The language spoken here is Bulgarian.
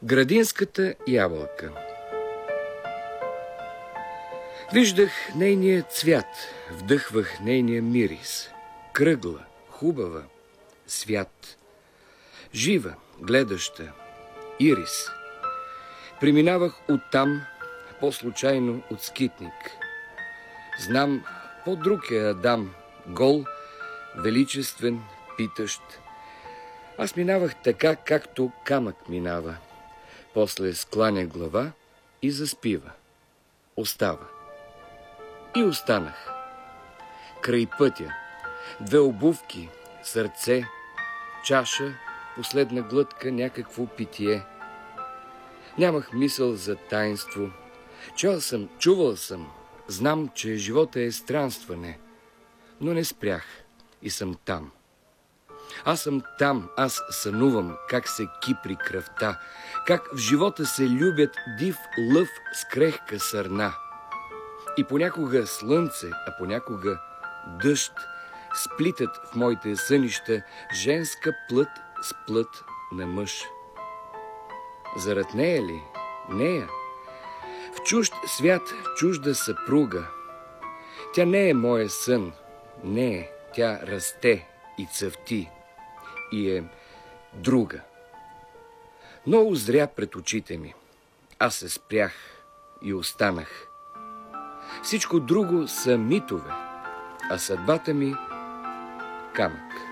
Градинската ябълка. Виждах нейния цвят, вдъхвах нейния мирис. Кръгла, хубава, свят. Жива, гледаща, ирис. Преминавах оттам, по-случайно от скитник. Знам, по-друг е Адам, гол, величествен, питащ. Аз минавах така, както камък минава. После скланя глава и заспива. Остава. И останах. Край пътя. Две обувки, сърце, чаша, последна глътка, някакво питие. Нямах мисъл за таинство. Чувал съм. Знам, че живота е странстване. Но не спрях и съм там. Аз съм там, аз сънувам как се кипри кръвта, как в живота се любят див лъв с крехка сърна. И понякога слънце, а понякога дъжд сплитат в моите сънища женска плът с плът на мъж. Зарад нея ли? Нея? В чужд свят, чужда съпруга. Тя не е моя сън. Не, тя расте и цъфти. И е друга. Но узря пред очите ми. Аз се спрях и останах. Всичко друго са митове, а съдбата ми камък.